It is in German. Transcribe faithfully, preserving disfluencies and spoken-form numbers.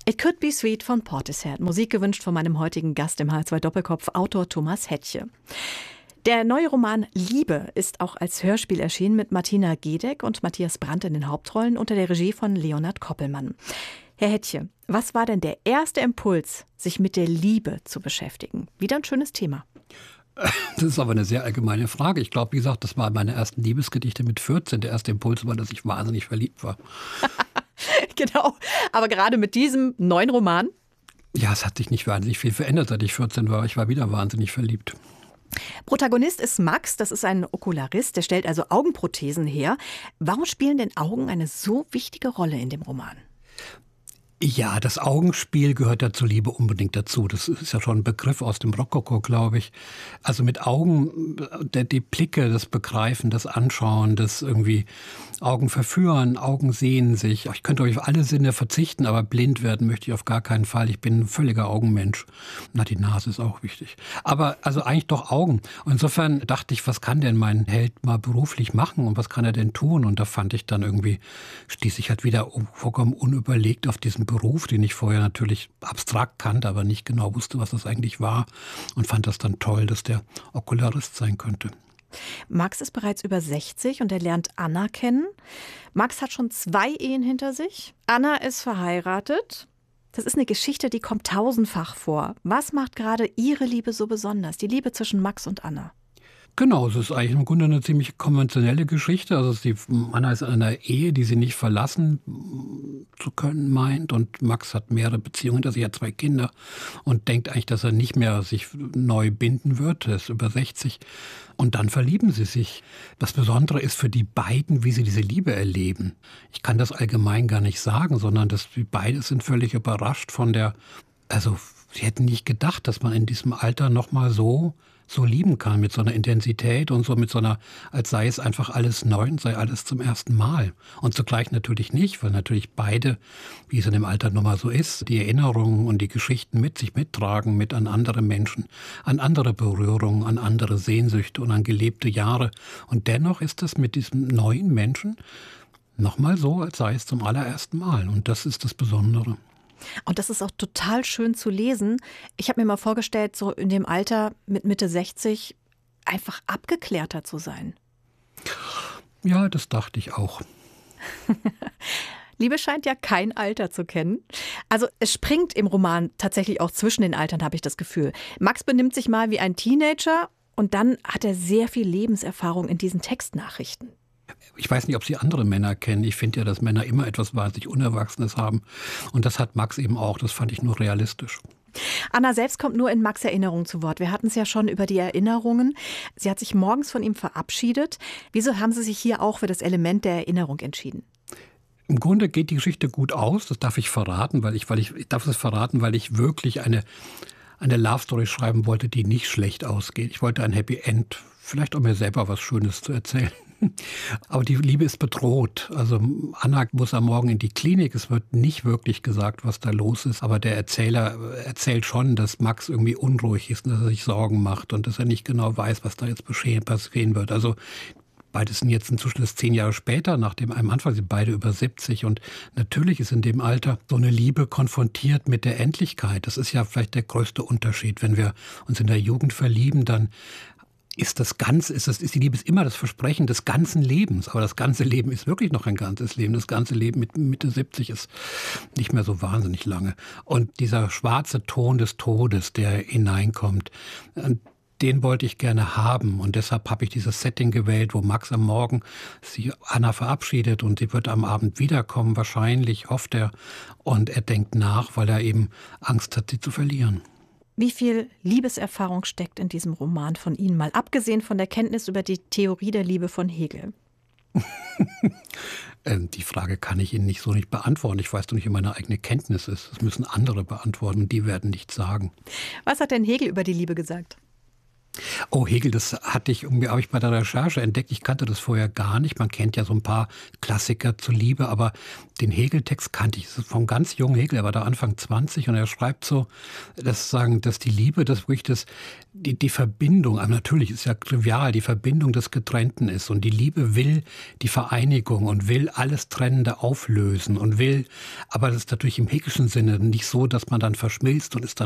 It Could Be Sweet von Portishead. Musik gewünscht von meinem heutigen Gast im H zwei Doppelkopf, Autor Thomas Hettche. Der neue Roman Liebe ist auch als Hörspiel erschienen mit Martina Gedeck und Matthias Brandt in den Hauptrollen unter der Regie von Leonhard Koppelmann. Herr Hettche, was war denn der erste Impuls, sich mit der Liebe zu beschäftigen? Wieder ein schönes Thema. Das ist aber eine sehr allgemeine Frage. Ich glaube, wie gesagt, das waren meine ersten Liebesgedichte mit vierzehn. Der erste Impuls war, dass ich wahnsinnig verliebt war. Genau, aber gerade mit diesem neuen Roman? Ja, es hat sich nicht wahnsinnig viel verändert, seit ich vierzehn war. Ich war wieder wahnsinnig verliebt. Protagonist ist Max, das ist ein Okularist, der stellt also Augenprothesen her. Warum spielen denn Augen eine so wichtige Rolle in dem Roman? Ja, das Augenspiel gehört ja zur Liebe unbedingt dazu. Das ist ja schon ein Begriff aus dem Rokoko, glaube ich. Also mit Augen, der, die Blicke, das Begreifen, das Anschauen, das irgendwie Augen verführen, Augen sehen sich. Ich könnte euch auf alle Sinne verzichten, aber blind werden möchte ich auf gar keinen Fall. Ich bin ein völliger Augenmensch. Na, die Nase ist auch wichtig. Aber also eigentlich doch Augen. Und insofern dachte ich, was kann denn mein Held mal beruflich machen und was kann er denn tun? Und da fand ich dann irgendwie, stieß ich halt wieder vollkommen unüberlegt auf diesen Beruf, den ich vorher natürlich abstrakt kannte, aber nicht genau wusste, was das eigentlich war und fand das dann toll, dass der Okularist sein könnte. Max ist bereits über sechzig und er lernt Anna kennen. Max hat schon zwei Ehen hinter sich. Anna ist verheiratet. Das ist eine Geschichte, die kommt tausendfach vor. Was macht gerade Ihre Liebe so besonders, die Liebe zwischen Max und Anna? Genau, es ist eigentlich im Grunde eine ziemlich konventionelle Geschichte. Also die Anna ist in einer Ehe, die sie nicht verlassen zu können meint. Und Max hat mehrere Beziehungen, also er hat zwei Kinder und denkt eigentlich, dass er nicht mehr sich neu binden wird. Er ist über sechzig. Und dann verlieben sie sich. Das Besondere ist für die beiden, wie sie diese Liebe erleben. Ich kann das allgemein gar nicht sagen, sondern dass die beide sind völlig überrascht von der, also sie hätten nicht gedacht, dass man in diesem Alter noch mal so so lieben kann, mit so einer Intensität und so mit so einer, als sei es einfach alles neu und sei alles zum ersten Mal. Und zugleich natürlich nicht, weil natürlich beide, wie es in dem Alter nun mal so ist, die Erinnerungen und die Geschichten mit sich mittragen, mit an andere Menschen, an andere Berührungen, an andere Sehnsüchte und an gelebte Jahre. Und dennoch ist es mit diesem neuen Menschen nochmal so, als sei es zum allerersten Mal. Und das ist das Besondere. Und das ist auch total schön zu lesen. Ich habe mir mal vorgestellt, so in dem Alter mit Mitte sechzig einfach abgeklärter zu sein. Ja, das dachte ich auch. Liebe scheint ja kein Alter zu kennen. Also es springt im Roman tatsächlich auch zwischen den Altern, habe ich das Gefühl. Max benimmt sich mal wie ein Teenager und dann hat er sehr viel Lebenserfahrung in diesen Textnachrichten. Ich weiß nicht, ob Sie andere Männer kennen. Ich finde ja, dass Männer immer etwas wahnsinnig Unerwachsenes haben. Und das hat Max eben auch. Das fand ich nur realistisch. Anna selbst kommt nur in Max' Erinnerung zu Wort. Wir hatten es ja schon über die Erinnerungen. Sie hat sich morgens von ihm verabschiedet. Wieso haben Sie sich hier auch für das Element der Erinnerung entschieden? Im Grunde geht die Geschichte gut aus. Das darf ich verraten, weil ich, weil ich, ich darf es verraten, weil ich wirklich eine, eine Love-Story schreiben wollte, die nicht schlecht ausgeht. Ich wollte ein Happy End, vielleicht auch mir selber was Schönes zu erzählen. Aber die Liebe ist bedroht. Also Anna muss am Morgen in die Klinik. Es wird nicht wirklich gesagt, was da los ist. Aber der Erzähler erzählt schon, dass Max irgendwie unruhig ist und dass er sich Sorgen macht und dass er nicht genau weiß, was da jetzt passieren wird. Also beides sind jetzt inzwischen zehn Jahre später, nachdem am Anfang sind beide über siebzig. Und natürlich ist in dem Alter so eine Liebe konfrontiert mit der Endlichkeit. Das ist ja vielleicht der größte Unterschied. Wenn wir uns in der Jugend verlieben, dann ist das Ganze, ist, das, ist die Liebe ist immer das Versprechen des ganzen Lebens. Aber das ganze Leben ist wirklich noch ein ganzes Leben. Das ganze Leben mit Mitte siebzig ist nicht mehr so wahnsinnig lange. Und dieser schwarze Ton des Todes, der hineinkommt, den wollte ich gerne haben. Und deshalb habe ich dieses Setting gewählt, wo Max am Morgen sie Anna verabschiedet und sie wird am Abend wiederkommen, wahrscheinlich, hofft er. Und er denkt nach, weil er eben Angst hat, sie zu verlieren. Wie viel Liebeserfahrung steckt in diesem Roman von Ihnen, mal abgesehen von der Kenntnis über die Theorie der Liebe von Hegel? Die Frage kann ich Ihnen nicht so nicht beantworten. Ich weiß doch nicht, wie meine eigene Kenntnis ist. Das müssen andere beantworten und die werden nichts sagen. Was hat denn Hegel über die Liebe gesagt? Oh, Hegel, das hatte ich, habe ich bei der Recherche entdeckt. Ich kannte das vorher gar nicht. Man kennt ja so ein paar Klassiker zur Liebe, aber den Hegel-Text kannte ich. Das ist vom ganz jungen Hegel, er war da Anfang zwanzig und er schreibt so, dass, sagen, dass die Liebe, das wirklich das, die, die Verbindung, aber natürlich ist ja trivial, die Verbindung des Getrennten ist. Und die Liebe will die Vereinigung und will alles Trennende auflösen und will, aber das ist natürlich im hegelischen Sinne nicht so, dass man dann verschmilzt und ist dann